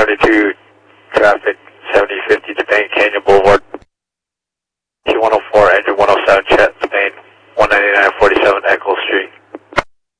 32 traffic, 7050 Spain Canyon Boulevard. T104, engine 107, Chet, Spain, 19947 Eccles Street.